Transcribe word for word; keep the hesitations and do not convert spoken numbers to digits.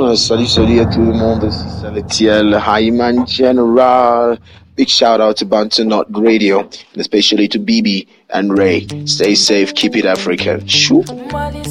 Euh, salut, salut à tout le monde, c'est Salatiel, Hyman General. Big shout out to Bantu Not Radio, and especially to B B and Ray. Stay safe, keep it African. Shoo.